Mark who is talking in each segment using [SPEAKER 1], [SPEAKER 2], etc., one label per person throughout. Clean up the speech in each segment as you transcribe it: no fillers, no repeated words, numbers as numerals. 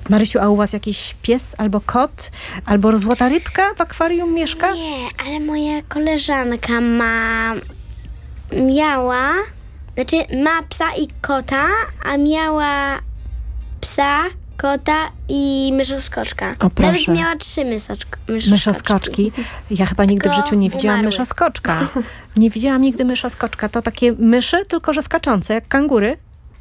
[SPEAKER 1] Marysiu, a u was jakiś pies albo kot, albo złota rybka w akwarium mieszka?
[SPEAKER 2] Nie, ale moja koleżanka ma psa i kota, a miała psa, kota i myszoskoczka.
[SPEAKER 1] O, proszę.
[SPEAKER 2] Nawet miała 3
[SPEAKER 1] Myszoskoczki. Ja chyba nigdy w
[SPEAKER 2] Tylko
[SPEAKER 1] życiu nie widziałam
[SPEAKER 2] umarły.
[SPEAKER 1] myszoskoczka. Nie widziałam nigdy myszoskoczka. To takie myszy, tylko że skaczące, jak kangury.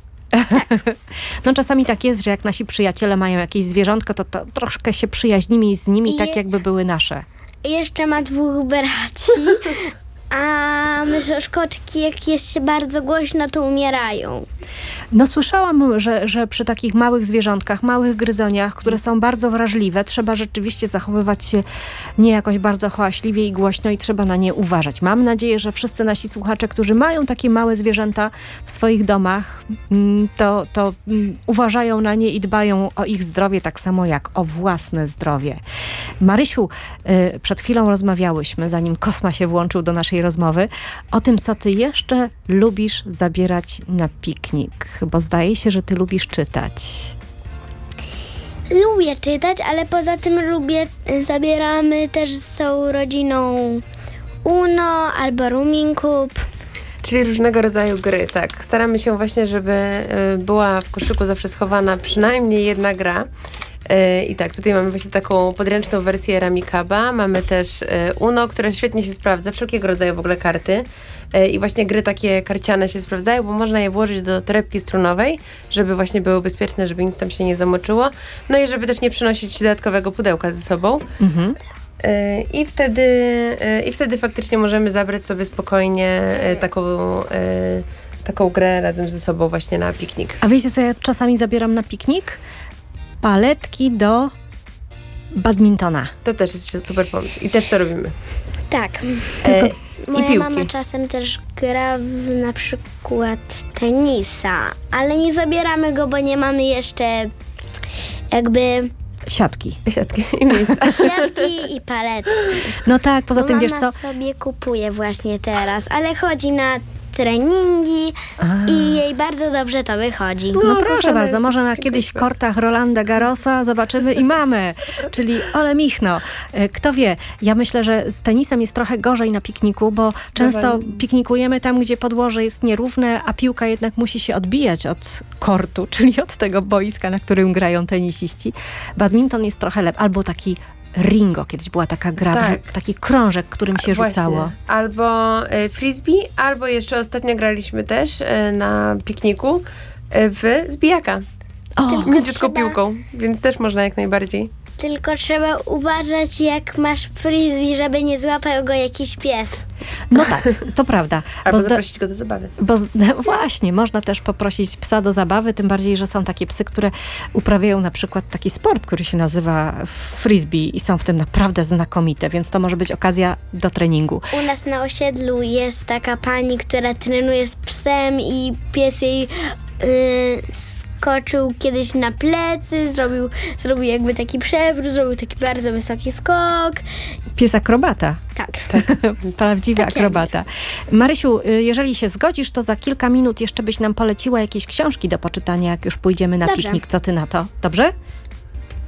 [SPEAKER 1] No czasami tak jest, że jak nasi przyjaciele mają jakieś zwierzątko, to troszkę się przyjaźnimy z nimi, tak jakby były nasze.
[SPEAKER 2] I jeszcze ma 2 braci, a myszoskoczki, jak jest się bardzo głośno, to umierają.
[SPEAKER 1] No słyszałam, że przy takich małych zwierzątkach, małych gryzoniach, które są bardzo wrażliwe, trzeba rzeczywiście zachowywać się nie jakoś bardzo hałaśliwie i głośno i trzeba na nie uważać. Mam nadzieję, że wszyscy nasi słuchacze, którzy mają takie małe zwierzęta w swoich domach, to uważają na nie i dbają o ich zdrowie tak samo jak o własne zdrowie. Marysiu, przed chwilą rozmawiałyśmy, zanim Kosma się włączył do naszej rozmowy, o tym, co ty jeszcze lubisz zabierać na piknik, bo zdaje się, że ty lubisz czytać.
[SPEAKER 2] Lubię czytać, ale poza tym zabieramy też z całą rodziną Uno albo Rumming Cube.
[SPEAKER 3] Czyli różnego rodzaju gry, tak. Staramy się właśnie, żeby była w koszyku zawsze schowana przynajmniej jedna gra. I tak, tutaj mamy właśnie taką podręczną wersję Ramikaba. Mamy też Uno, które świetnie się sprawdza, wszelkiego rodzaju w ogóle karty. I właśnie gry takie karciane się sprawdzają, bo można je włożyć do torebki strunowej, żeby właśnie były bezpieczne, żeby nic tam się nie zamoczyło. No i żeby też nie przynosić dodatkowego pudełka ze sobą. Mhm. I wtedy faktycznie możemy zabrać sobie spokojnie taką grę razem ze sobą właśnie na piknik.
[SPEAKER 1] A wiecie, co ja czasami zabieram na piknik? Paletki do badmintona.
[SPEAKER 3] To też jest super pomysł. I też to robimy.
[SPEAKER 2] Tak. Moja mama czasem też gra w na przykład tenisa, ale nie zabieramy go, bo nie mamy jeszcze jakby
[SPEAKER 1] siatki
[SPEAKER 3] i miejsca.
[SPEAKER 2] Siatki i paletki.
[SPEAKER 1] No tak, poza tym wiesz co?
[SPEAKER 2] Mama sobie kupuje właśnie teraz, ale chodzi na treningi i jej bardzo dobrze to wychodzi.
[SPEAKER 1] No proszę bardzo, może na kiedyś kortach Rolanda Garrosa zobaczymy i mamy, czyli Ole Michno. Kto wie, ja myślę, że z tenisem jest trochę gorzej na pikniku, bo często piknikujemy tam, gdzie podłoże jest nierówne, a piłka jednak musi się odbijać od kortu, czyli od tego boiska, na którym grają tenisiści. Badminton jest trochę lepszy, albo taki Ringo, kiedyś była taka gra, taki krążek, którym się rzucało.
[SPEAKER 3] Albo frisbee, albo jeszcze ostatnio graliśmy też na pikniku w zbijaka. Mięciutką piłką, więc też można jak najbardziej.
[SPEAKER 2] Tylko trzeba uważać, jak masz frisbee, żeby nie złapał go jakiś pies.
[SPEAKER 1] No tak, to prawda.
[SPEAKER 3] Albo zaprosić go do zabawy.
[SPEAKER 1] Właśnie, można też poprosić psa do zabawy, tym bardziej, że są takie psy, które uprawiają na przykład taki sport, który się nazywa frisbee i są w tym naprawdę znakomite, więc to może być okazja do treningu.
[SPEAKER 2] U nas na osiedlu jest taka pani, która trenuje z psem i pies jej skoczył kiedyś na plecy, zrobił jakby taki przewrót, zrobił taki bardzo wysoki skok.
[SPEAKER 1] Pies akrobata.
[SPEAKER 2] Tak.
[SPEAKER 1] Prawdziwy akrobata. Marysiu, jeżeli się zgodzisz, to za kilka minut jeszcze byś nam poleciła jakieś książki do poczytania, jak już pójdziemy na piknik. Co ty na to? Dobrze?